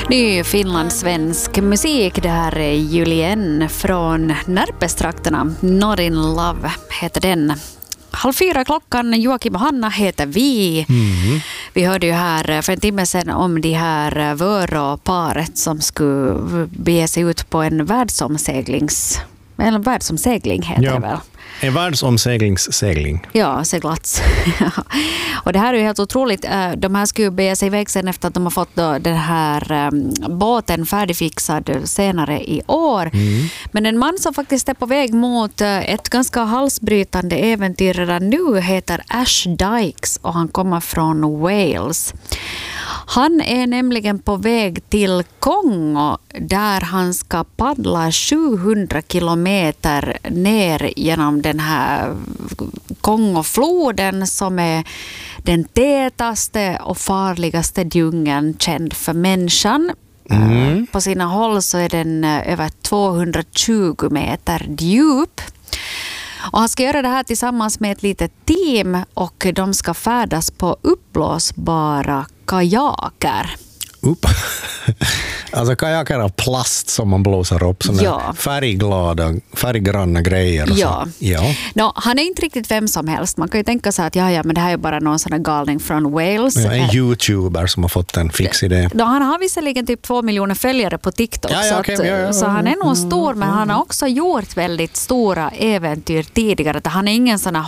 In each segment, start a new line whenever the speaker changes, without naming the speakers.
Ny finlandssvensk musik, det här är Julien från Närpestrakterna. Not in Love heter den. 3:30 klockan, Joakim och Hanna heter vi. Vi hörde ju här för en timme sedan om de här Vörå-paret som skulle bege sig ut på en världsomsegling heter det väl.
En världsomseglingssegling.
Ja, seglats. Och det här är ju helt otroligt. De här skulle bege sig iväg sen efter att de har fått den här båten färdigfixad senare i år. Men en man som faktiskt är på väg mot ett ganska halsbrytande äventyr redan nu heter Ash Dykes och han kommer från Wales. Han är nämligen på väg till Kongo där han ska paddla 700 kilometer ner genom den här Kongofloden som är den tätaste och farligaste djungeln känd för människan. På sina håll så är den över 220 meter djup. Och han ska göra det här tillsammans med ett litet team och de ska färdas på uppblåsbara kajaker.
Alltså kajaker av plast som man blåser upp, såna färggranna grejer. Och
ja.
Ja.
No, han är inte riktigt vem som helst. Man kan ju tänka sig att men det här är bara någon sån här galning från Wales.
Ja, en YouTuber som har fått en fix idé.
Han har visserligen typ 2 miljoner följare på TikTok. Så han är nog stor, men han har också gjort väldigt stora äventyr tidigare. Han är ingen sån här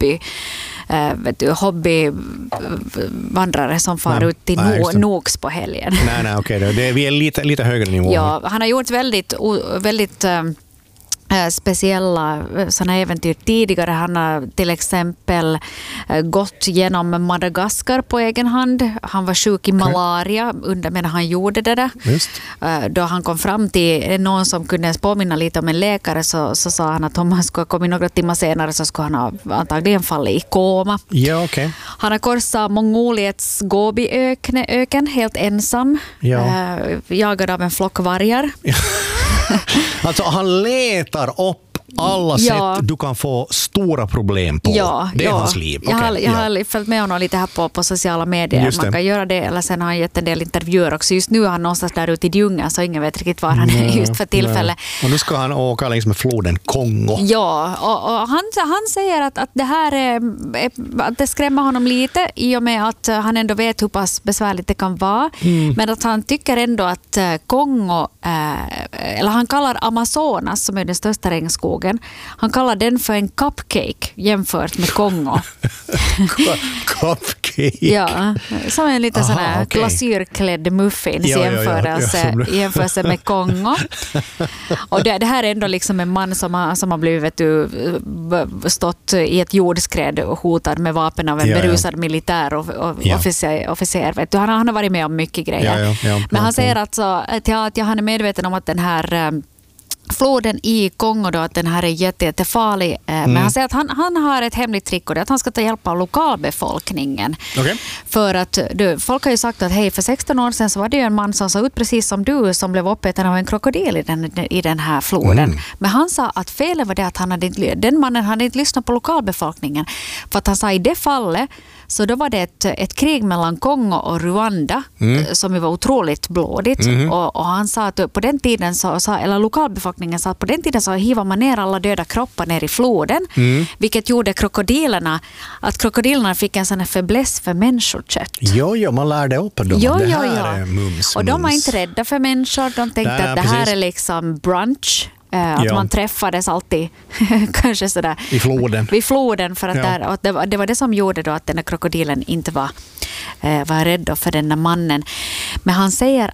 hobbyvandrare som far ut till Nox på helgen.
Nej, okej. Vi är lite högre nivå.
Ja, han har gjort väldigt speciella såna äventyr tidigare. Han har till exempel gått genom Madagaskar på egen hand. Han var sjuk i malaria medan han gjorde det där.
Just.
Då han kom fram till någon som kunde påminna lite om en läkare så sa han att om han skulle komma några timmar senare så skulle han ha antagligen fallit i koma.
Ja, okay.
Han har korsat Mongoliets Gobi-öken helt ensam.
Ja.
Jagad av en flock vargar.
Alltså han letar upp alla sätt du kan få stora problem på. Det är hans liv.
Jag har följt med honom lite här på sociala medier. Man kan göra det, eller sen har han gett en del intervjuer också. Just nu är han någonstans där ute i djungeln så ingen vet riktigt var han är just för tillfället.
Och nu ska han åka längs med floden Kongo.
Ja, och han säger att det här att det skrämmer honom lite i och med att han ändå vet hur pass besvärligt det kan vara. Men att han tycker ändå att Kongo, eller han kallar Amazonas som är den största regnskogen, han kallar den för en cupcake jämfört med Kongo.
Cupcake?
Ja, som en liten sån här glasyrklädd muffins jämförelse med Kongo. Och det här är ändå liksom en man som har blivit stått i ett jordskred och hotad med vapen av en berusad militär officer. Vet du, han har varit med om mycket grejer. Men han säger alltså att han är medveten om att den här floden i Kongo då, att den här är jättefarlig. Men han säger att han har ett hemligt trick och det är att han ska ta hjälp av lokalbefolkningen.
Okay.
För att folk har ju sagt att hej, för 16 år sedan så var det ju en man som såg ut precis som du som blev uppäten av en krokodil i den här floden. Men han sa att felet var det att den mannen hade inte lyssnat på lokalbefolkningen. För att han sa i det fallet så då var det ett krig mellan Kongo och Rwanda som var otroligt blodigt. Och han sa att på den tiden eller lokalbefolkningen sa att på den tiden så hivar man ner alla döda kroppar ner i floden. Vilket gjorde krokodilerna fick en sån här fäbless för människokött.
Jo, man lärde upp dem.
Ja.
Är mums.
Och de var inte rädda för människor. De tänkte att det här är liksom brunch. Att man träffades alltid kanske sådär vid floden för att det var det som gjorde då att den här krokodilen inte var rädd för den där mannen. Men han säger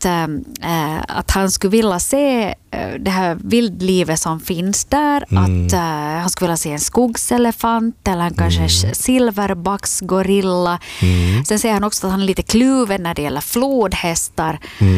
att han skulle vilja se det här vildlivet som finns där, att han skulle vilja se en skogselefant eller kanske silverbacksgorilla. Sen säger han också att han är lite kluven när det gäller flodhästar.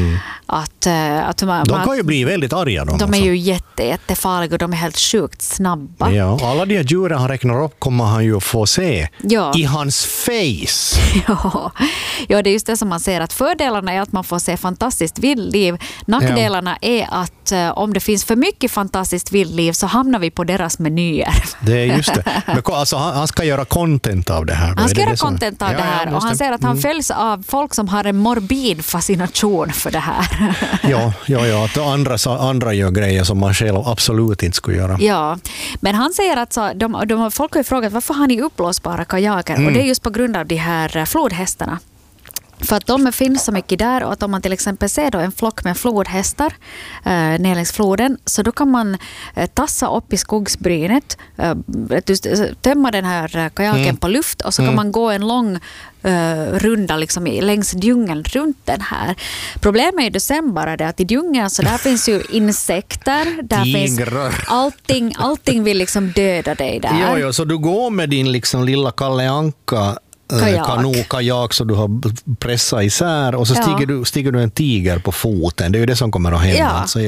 De kan ju bli väldigt arga.
De är ju jättefarliga och de är helt sjukt snabba.
Ja, alla de här djuren han räknar upp kommer han ju få se i hans face.
Ja, det är just det som man ser att fördelarna är att man får se fantastiskt fantastiskt vildliv. Nackdelarna är att om det finns för mycket fantastiskt vildliv så hamnar vi på deras menyer.
Det är just det. Men alltså, han ska göra content av det här.
Han ska göra content av det här och han säger att han följs av folk som har en morbid fascination för det här.
Ja, att andra gör grejer som man själv absolut inte skulle göra.
Ja, men han säger att folk har ju frågat varför har ni uppblåsbara kajaker? Och det är just på grund av de här flodhästarna. För att de finns så mycket där och att om man till exempel ser då en flock med flodhästar ner längs floden så då kan man tassa upp i skogsbrynet, tömma den här kajaken på luft och så kan man gå en lång runda liksom längs djungeln runt den här. Problemet är ju sen bara det att i djungeln så där finns ju insekter, där finns allting vill liksom döda dig där.
Ja, så du går med din liksom lilla Kalle Anka kajak så du har pressat isär och så stiger du en tiger på foten. Det är ju det som kommer att hända. Alltså,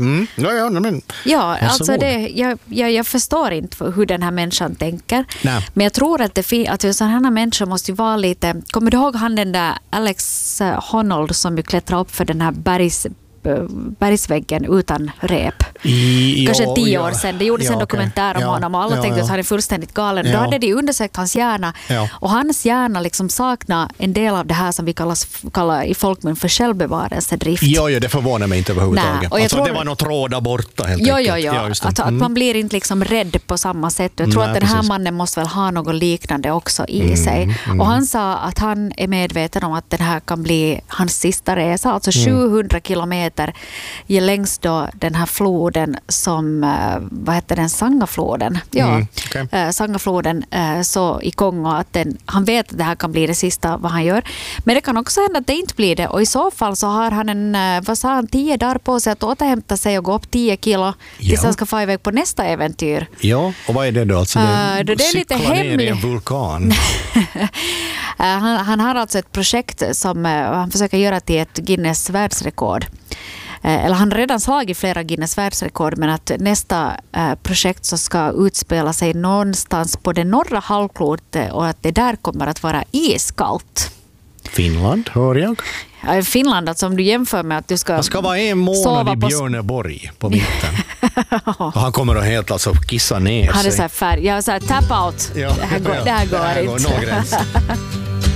jag förstår inte hur den här människan tänker.
Nej.
Men jag tror att sådana här människor måste ju vara lite... Kommer du ihåg han den där Alex Honnold som ju klättrade upp för den här bergsväggen utan rep? Kanske 10 år sedan. Det gjordes en dokumentär om honom och alla tänkte att han är fullständigt galen. Då hade de undersökt hans hjärna och hans hjärna liksom saknar en del av det här som vi kallar i folkmun för självbevarelsedrift.
Ja, det förvånar mig inte överhuvudtaget. Alltså, det var något tråda borta helt enkelt.
Att man blir inte liksom rädd på samma sätt. Jag tror att den här mannen måste väl ha något liknande också i sig. Och han sa att han är medveten om att den här kan bli hans sista resa. Alltså 700 kilometer längs då den här floden som, vad heter den, Sangafloden. Sangafloden så i Kongo att han vet att det här kan bli det sista vad han gör. Men det kan också hända att det inte blir det och i så fall så har han 10 dagar på sig att återhämta sig och gå upp 10 kilo tills han ska få iväg på nästa äventyr.
Ja, och vad är det då? Alltså,
det är lite hemligt.
Ner i en vulkan.
Han har alltså ett projekt som han försöker göra till ett Guinness världsrekord. Eller han har redan slagit flera Guinness världsrekord men att nästa projekt så ska utspela sig någonstans på det norra halvklotet och att det där kommer att vara iskallt.
Finland, hör jag.
Finland, alltså om du jämför med att du ska...
Han ska vara en månad i Björneborg på vintern. Och han kommer att helt alltså kissa ner sig.
Han är så här färg. Jag har så här tap out.
Ja,
det här går inte.
Någon gräns.